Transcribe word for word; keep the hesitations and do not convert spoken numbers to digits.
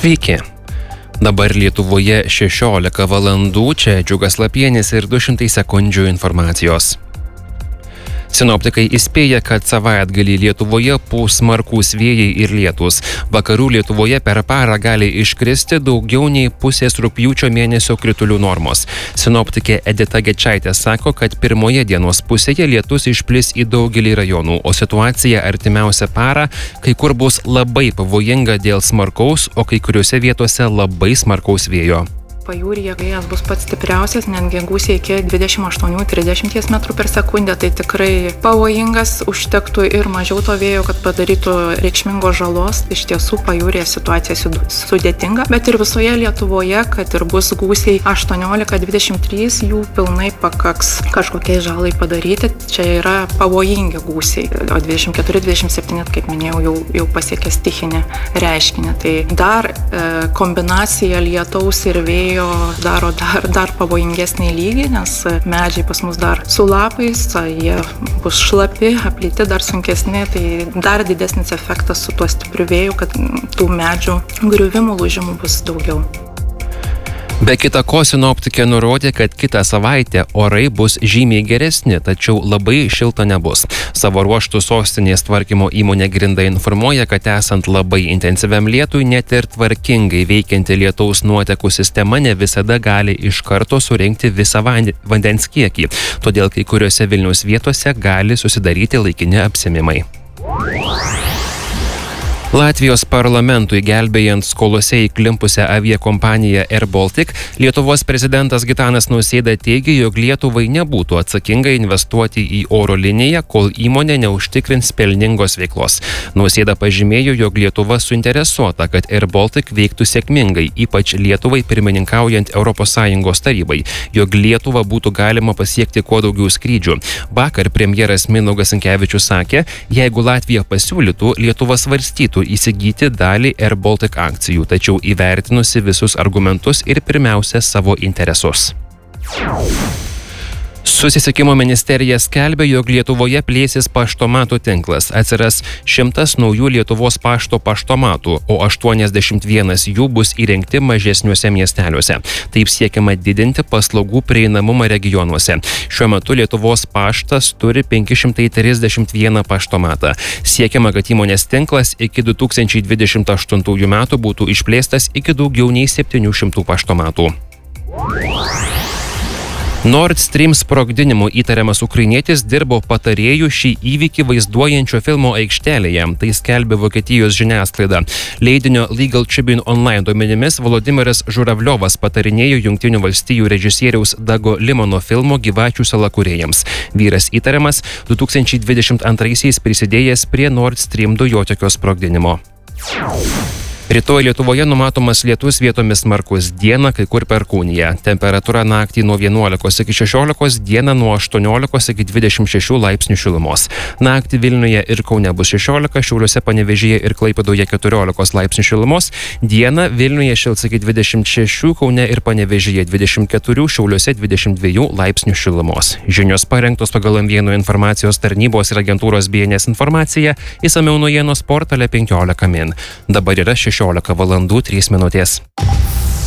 Sveiki. Dabar Lietuvoje šešiolika valandų, čia Džiugas Lapienis ir du šimtai sekundžių informacijos. Sinoptikai įspėja, kad savaitgalį Lietuvoje pūs smarkūs vėjai ir lietūs. Vakarų Lietuvoje per parą gali iškristi daugiau nei pusės rugpjūčio mėnesio kritulių normos. Sinoptikė Edita Gečaitė sako, kad pirmoje dienos pusėje lietus išplis į daugelį rajonų, o situacija artimiausią parą kai kur bus labai pavojinga dėl smarkaus, o kai kuriuose vietose labai smarkaus vėjo. Pajūryje vėjas bus pats stipriausias, netgi gūsiai iki dvidešimt aštuonių iki trisdešimties metrų per sekundę, tai tikrai pavojingas, užtektų ir mažiau to vėjo, kad padarytų reikšmingos žalos. Iš tiesų pajūryje situacija sudėtinga, bet ir visoje Lietuvoje, kad ir bus gūsiai aštuoniolika dvidešimt trys, jų pilnai pakaks kažkokiai žalai padaryti. Čia yra pavojingi gūsiai, o dvidešimt keturi dvidešimt septyni, kaip minėjau, jau, jau pasiekė stichinį reiškinį. Tai dar e, kombinacija lietaus ir vėjo daro dar, dar pavojingesnį lygį, nes medžiai pas mus dar su lapais, jie bus šlapi, aplyti dar sunkesni, tai dar didesnis efektas su tuo stipriu vėju, kad tų medžių griuvimų, lūžimų bus daugiau. Be kita ko, sinoptikė nurodė, kad kitą savaitę orai bus žymiai geresni, tačiau labai šilta nebus. Savo ruožtų sostinės tvarkymo įmonė Grinda informuoja, kad esant labai intensyviam lietui, net ir tvarkingai veikianti lietaus nuotekų sistema ne visada gali iš karto surinkti visą vandens kiekį. Todėl kai kuriuose Vilniaus vietose gali susidaryti laikini apsemimai. Latvijos parlamentui gelbėjant skolose įklimpusią aviakompaniją Air Baltic, Lietuvos prezidentas Gitanas Nausėda teigia, jog Lietuvai nebūtų atsakinga investuoti į oro liniją, kol įmonė neužtikrins pelningos veiklos. Nausėda pažymėjo, jog Lietuva suinteresuota, kad Air Baltic veiktų sėkmingai, ypač Lietuvai pirmininkaujant Europos Sąjungos tarybai, jog Lietuvą būtų galima pasiekti kuo daugiau skrydžių. Vakar premjeras Mindaugas Sinkevičius sakė, jeigu Latvija pasiūlytų, Lietuva svarstytų įsigyti dalį Air Baltic akcijų, tačiau įvertinusi visus argumentus ir pirmiausia savo interesus. Susisiekimo ministerija skelbia, jog Lietuvoje plėsis paštomatų tinklas. Atsiras šimtas naujų Lietuvos pašto paštomatų, o aštuoniasdešimt vienas jų bus įrengti mažesniuose miesteliuose. Taip siekiama didinti paslaugų prieinamumą regionuose. Šiuo metu Lietuvos paštas turi penki šimtai trisdešimt vieną paštomatą. Siekiama, kad įmonės tinklas iki du tūkstančiai dvidešimt aštuntųjų metų būtų išplėstas iki daugiau nei septynių šimtų paštomatų. Nord Stream sprogdinimu įtariamas ukrainietis dirbo patarėjų šį įvykį vaizduojančio filmo aikštelėje. Tai skelbė Vokietijos žiniasklaida. Leidinio Legal Tribune Online duomenimis Volodimiras Žuravliovas patarinėjo Jungtinių valstijų režisieriaus Dago Limono filmo Gyvačių sala kūrėjams. Vyras įtariamas du tūkstančiai dvidešimt antraisiais prisidėjęs prie Nord Stream dujotiekio sprogdinimo. Rytoj Lietuvoje numatomas lietus, vietomis smarkus, dieną kai kur perkūnija. Temperatūra naktį nuo vienuolikos iki šešiolikos, dieną nuo aštuoniolikos iki dvidešimt šešių laipsnių šilumos. Naktį Vilniuje ir Kaune bus šešiolika, Šiauliuose, Panevėžyje ir Klaipėdoje keturiolikos laipsnių šilumos. Dieną Vilniuje šils iki dvidešimt šešių, Kaune ir Panevėžyje dvidešimt keturių, Šiauliuose dvidešimt dviejų laipsnių šilumos. Žinios parengtos pagal M vienas informacijos tarnybos ir agentūros B N S informaciją, išsamiau naujienos portale penkiolika min. Dabar yra šešiolika valandų trys minutės.